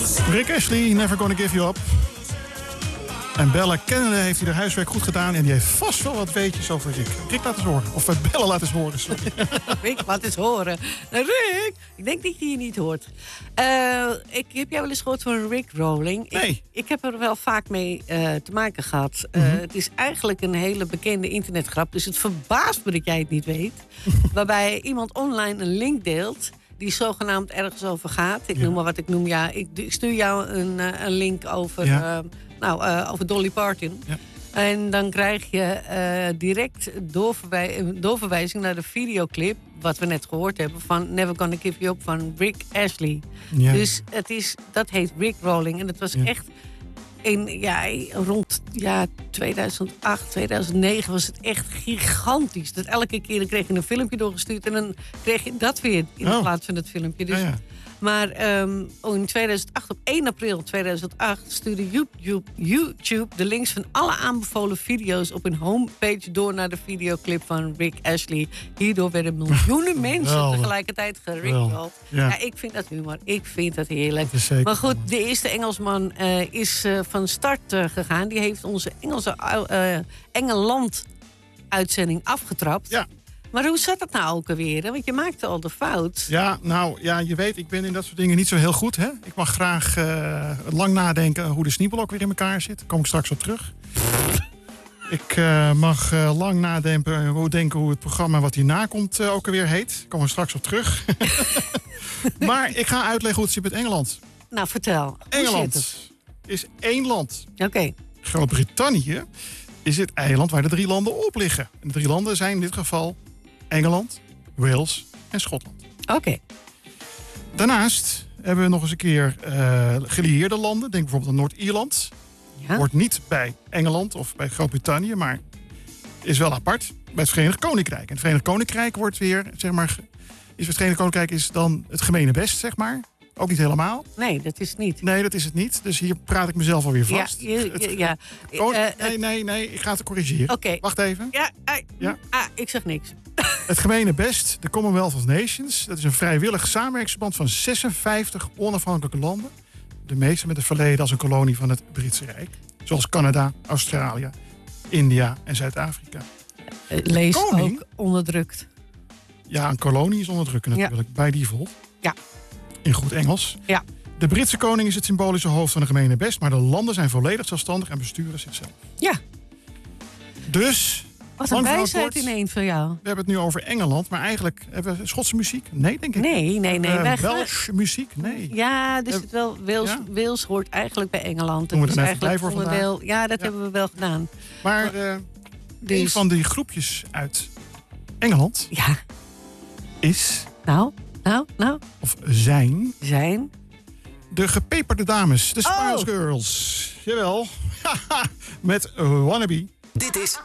Rick Astley, Never Gonna Give You Up. En Bella Kennedy heeft hier haar huiswerk goed gedaan. En die heeft vast wel wat weetjes over Rick. Rick, laat eens horen. Of Bella, laat eens horen. Sorry. Rick, laat eens horen. Rick, ik denk dat je niet hoort. Heb jij wel eens gehoord van Rick Rolling? Nee. Ik heb er wel vaak mee te maken gehad. Het is eigenlijk een hele bekende internetgrap. Dus het verbaast me dat jij het niet weet. Waarbij iemand online een link deelt die zogenaamd ergens over gaat. Ik noem maar wat ik noem. Ja, ik stuur jou een link over, over Dolly Parton. Ja. En dan krijg je direct doorverwijzing naar de videoclip, wat we net gehoord hebben, van Never Gonna Give You Up van Rick Astley. Ja. Dus dat heet Rick Rolling. En het was echt rond 2008, 2009 was het echt gigantisch. Dat elke keer dan kreeg je een filmpje doorgestuurd en dan kreeg je dat weer in plaats van het filmpje. Dus, maar in 2008, op 1 april 2008, stuurde YouTube de links van alle aanbevolen video's op hun homepage door naar de videoclip van Rick Astley. Hierdoor werden miljoenen mensen tegelijkertijd gerickrolled. Ja, ik vind dat humor. Ik vind dat heerlijk. Dat maar goed, de eerste Engelsman is van start gegaan. Die heeft onze Engeland-uitzending afgetrapt. Ja. Maar hoe zat dat nou ook alweer? Want je maakte al de fout. Ja, je weet, ik ben in dat soort dingen niet zo heel goed. Hè? Ik mag graag lang nadenken hoe de sniepel ook weer in elkaar zit. Daar kom ik straks op terug. Ik mag lang nadenken hoe het programma wat hierna komt ook alweer heet. Daar kom ik straks op terug. Maar ik ga uitleggen hoe het zit met Engeland. Nou, vertel. Engeland is één land. Oké. Groot-Brittannië is het eiland waar de 3 landen op liggen. En de 3 landen zijn in dit geval Engeland, Wales en Schotland. Oké. Daarnaast hebben we nog eens een keer gelieerde landen. Denk bijvoorbeeld aan Noord-Ierland. Ja. Hoort niet bij Engeland of bij Groot-Brittannië, maar is wel apart. Bij het Verenigd Koninkrijk. En het Verenigd Koninkrijk wordt weer, het Verenigd Koninkrijk is dan het gemene best, zeg maar. Ook niet helemaal. Nee, dat is het niet. Nee, dat is het niet. Dus hier praat ik mezelf alweer vast. Ja. Nee, ik ga het corrigeren. Okay. Wacht even. Ik zeg niks. Het gemene best, de Commonwealth of Nations. Dat is een vrijwillig samenwerkingsverband van 56 onafhankelijke landen. De meeste met een verleden als een kolonie van het Britse Rijk. Zoals Canada, Australië, India en Zuid-Afrika. Lees ook onderdrukt. Ja, een kolonie is onderdrukken natuurlijk, bij default. Ja. In goed Engels. Ja. De Britse koning is het symbolische hoofd van de gemene best, maar de landen zijn volledig zelfstandig en besturen zichzelf. Ja. Dus wat een wijsheid ineens van jou. We hebben het nu over Engeland, maar eigenlijk hebben we Schotse muziek? Nee, denk ik. Nee. Welsh muziek? Nee. Ja, dus het wel. Wales hoort eigenlijk bij Engeland. Doen we er eigenlijk voor onderdeel. Ja, dat hebben we wel gedaan. Maar een van die groepjes uit Engeland is... Nou. Of zijn... Zijn... De gepeperde dames, de Spice Girls. Jawel. Met Wannabe. Dit is